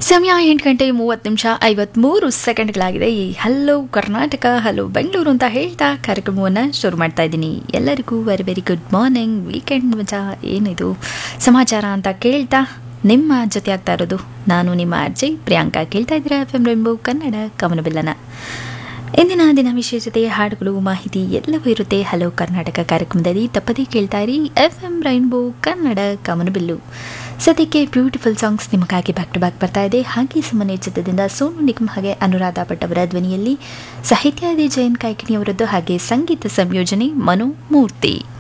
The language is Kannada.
ಸಮಯ 8:30 ಈ ಹಲೋ ಕರ್ನಾಟಕ ಹಲೋ ಬೆಂಗಳೂರು ಅಂತ ಹೇಳ್ತಾ ಕಾರ್ಯಕ್ರಮವನ್ನು ಶುರು ಮಾಡ್ತಾ ಇದ್ದೀನಿ. ಎಲ್ಲರಿಗೂ very very good morning. Weekend ಮಜಾ ಏನಿದು ಸಮಾಚಾರ ಅಂತ ಕೇಳ್ತಾ ನಿಮ್ಮ ಜೊತೆ ಆಗ್ತಾ ಇರೋದು ನಾನು ನಿಮ್ಮ ಅರ್ಜಿ ಪ್ರಿಯಾಂಕಾ. ಕೇಳ್ತಾ ಇದ್ದೀರಾ FM ರೈನ್ಬೋ ಕನ್ನಡ ಕವನಬಿಲ್ಲನ. ಇಂದಿನ ದಿನ ವಿಶೇಷತೆ, ಹಾಡುಗಳು, ಮಾಹಿತಿ ಎಲ್ಲವೂ ಇರುತ್ತೆ ಹಲೋ ಕರ್ನಾಟಕ ಕಾರ್ಯಕ್ರಮದಲ್ಲಿ. ತಪ್ಪದೇ ಕೇಳ್ತಾ ಇರಿ FM ರೈನ್ಬೋ ಕನ್ನಡ ಕವನಬಿಲ್ಲು. ಸದ್ಯಕ್ಕೆ ಬ್ಯೂಟಿಫುಲ್ ಸಾಂಗ್ಸ್ ನಿಮಗಾಗಿ ಬ್ಯಾಕ್ ಟು ಬ್ಯಾಕ್ ಬರ್ತಾ ಇದೆ. ಹಾಗೆ ಸುಮ್ಮನೆ ಚಿತ್ರದಿಂದ ಸೋನು ನಿಗಮ್ ಹಾಗೆ ಅನುರಾಧ ಭಟ್ ಅವರ ಧ್ವನಿಯಲ್ಲಿ ಸಾಹಿತ್ಯ ಜಯಂತ್ ಕಾಯ್ಕಿಣಿಯವರದ್ದು, ಹಾಗೆ ಸಂಗೀತ ಸಂಯೋಜನೆ ಮನು ಮೂರ್ತಿ.